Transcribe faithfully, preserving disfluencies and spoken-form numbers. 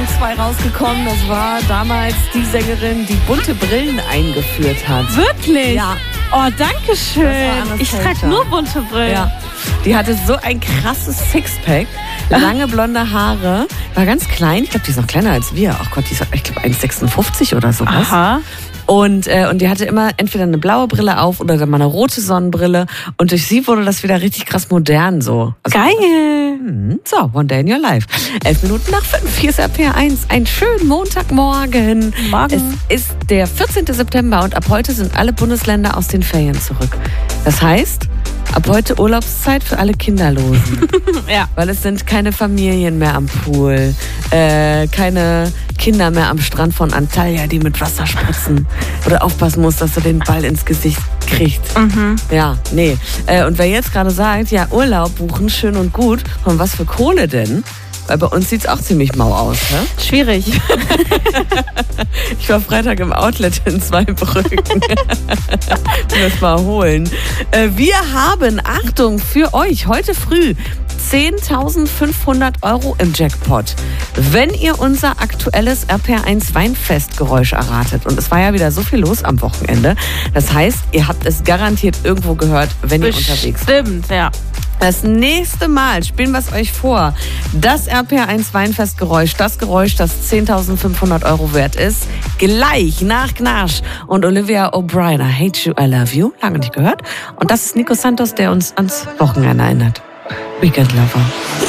zwei rausgekommen. Das war damals die Sängerin, die bunte Brillen eingeführt hat. Wirklich? Ja. Oh, danke schön. Ich trage nur bunte Brillen. Ja. Die hatte so ein krasses Sixpack, lange blonde Haare, war ganz klein. Ich glaube, die ist noch kleiner als wir. Ach Gott, die ist, ich glaube, eins Komma sechsundfünfzig oder sowas. Aha. Und, äh, und die hatte immer entweder eine blaue Brille auf oder dann mal eine rote Sonnenbrille. Und durch sie wurde das wieder richtig krass modern so. Also, geil. Mh, so, One Day in Your Life. Elf Minuten nach fünf, hier ist R P R eins. Einen schönen Montagmorgen. Morgen. Es ist der vierzehnten September und ab heute sind alle Bundesländer aus den Ferien zurück. Das heißt, ab heute Urlaubszeit für alle Kinderlosen. Ja. Weil es sind keine Familien mehr am Pool, äh, keine Kinder mehr am Strand von Antalya, die mit Wasser spritzen oder aufpassen muss, dass er den Ball ins Gesicht kriegt. Mhm. Ja, nee. Äh, und wer jetzt gerade sagt, ja, Urlaub buchen, schön und gut, von was für Kohle denn? Weil bei uns sieht es auch ziemlich mau aus, ne? Schwierig. Ich war Freitag im Outlet in Zweibrücken. Das mal holen. Wir haben, Achtung, für euch heute früh zehntausendfünfhundert Euro im Jackpot. Wenn ihr unser aktuelles R P R eins Weinfestgeräusch erratet. Und es war ja wieder so viel los am Wochenende. Das heißt, ihr habt es garantiert irgendwo gehört, wenn ihr unterwegs seid. Stimmt, ja. Das nächste Mal spielen wir es euch vor. Das R P R eins Weinfestgeräusch, das Geräusch, das zehntausendfünfhundert Euro wert ist. Gleich nach Gnarsch und Olivia O'Brien. I hate you, I love you. Lange nicht gehört. Und das ist Nico Santos, der uns ans Wochenende erinnert. Weekend Lover.